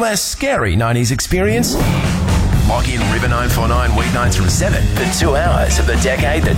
less scary 90s experience? Log in River 949 weeknights from 7 for 2 hours of the decade that